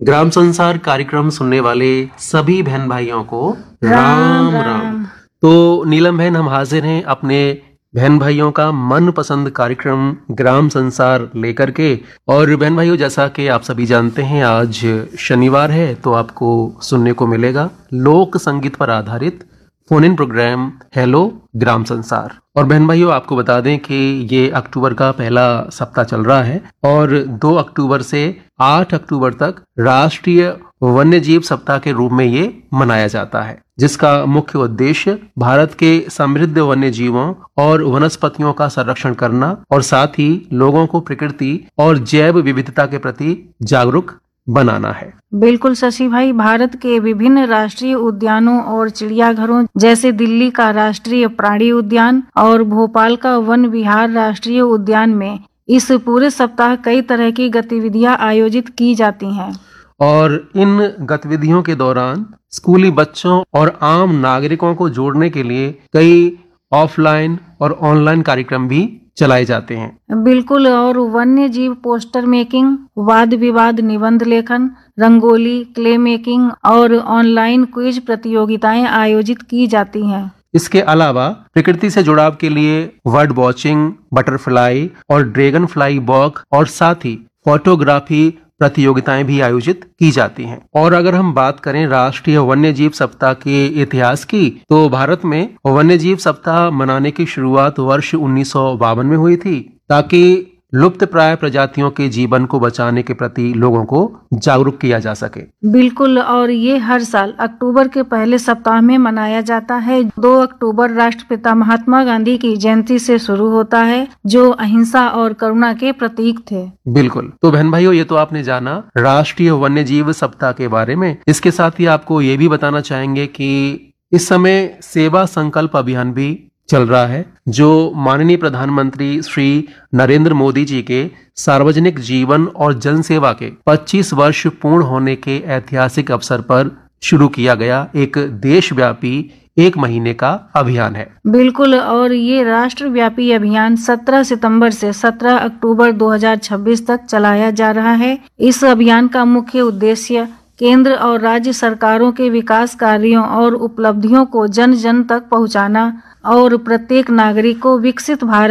ग्राम संसार कार्यक्रम सुनने वाले सभी बहन भाइयों को राम राम। तो नीलम बहन, हम हाजिर हैं अपने बहन भाइयों का मनपसंद कार्यक्रम ग्राम संसार लेकर के। और बहन भाइयों, जैसा कि आप सभी जानते हैं, आज शनिवार है तो आपको सुनने को मिलेगा लोक संगीत पर आधारित फोन इन प्रोग्राम हेलो ग्राम संसार। और बहन भाइयों, आपको बता दें कि ये अक्टूबर का पहला सप्ताह चल रहा है और 2 अक्टूबर से 8 अक्टूबर तक राष्ट्रीय वन्य जीव सप्ताह के रूप में ये मनाया जाता है, जिसका मुख्य उद्देश्य भारत के समृद्ध वन्य जीवों और वनस्पतियों का संरक्षण करना और साथ ही लोगों को प्रकृति और जैव विविधता के प्रति जागरूक बनाना है। बिल्कुल शशि भाई, भारत के विभिन्न राष्ट्रीय उद्यानों और चिड़ियाघरों जैसे दिल्ली का राष्ट्रीय प्राणी उद्यान और भोपाल का वन विहार राष्ट्रीय उद्यान में इस पूरे सप्ताह कई तरह की गतिविधियां आयोजित की जाती हैं। और इन गतिविधियों के दौरान स्कूली बच्चों और आम नागरिकों को जोड़ने के लिए कई ऑफलाइन और ऑनलाइन कार्यक्रम भी चलाए जाते हैं। बिल्कुल, और वन्य जीव पोस्टर मेकिंग, वाद विवाद निबंध लेखन, रंगोली, क्ले मेकिंग और ऑनलाइन क्विज प्रतियोगिताएं आयोजित की जाती हैं। इसके अलावा प्रकृति से जुड़ाव के लिए बर्ड वॉचिंग, बटरफ्लाई और ड्रैगन फ्लाई वॉक और साथ ही फोटोग्राफी प्रतियोगिताएं भी आयोजित की जाती हैं। और अगर हम बात करें राष्ट्रीय वन्य जीव सप्ताह के इतिहास की, तो भारत में वन्य जीव सप्ताह मनाने की शुरुआत वर्ष 1952 में हुई थी, ताकि लुप्त प्राय प्रजातियों के जीवन को बचाने के प्रति लोगों को जागरूक किया जा सके। बिल्कुल, और ये हर साल अक्टूबर के पहले सप्ताह में मनाया जाता है। 2 अक्टूबर राष्ट्रपिता महात्मा गांधी की जयंती से शुरू होता है, जो अहिंसा और करुणा के प्रतीक थे। बिल्कुल। तो बहन भाइयों, ये तो आपने जाना राष्ट्रीय वन्य जीव सप्ताह के बारे में। इसके साथ ही आपको ये भी बताना चाहेंगे कि इस समय सेवा संकल्प अभियान भी चल रहा है, जो माननीय प्रधानमंत्री श्री नरेंद्र मोदी जी के सार्वजनिक जीवन और जनसेवा के 25 वर्ष पूर्ण होने के ऐतिहासिक अवसर पर शुरू किया गया एक देशव्यापी 1 महीने का अभियान है। बिल्कुल, और ये राष्ट्रव्यापी अभियान 17 सितंबर से 17 अक्टूबर 2026 तक चलाया जा रहा है। इस अभियान का मुख्य उद्देश्य केंद्र और राज्य सरकारों के विकास कार्यों और उपलब्धियों को जन जन तक पहुंचाना और प्रत्येक नागरिक को विकसित भारत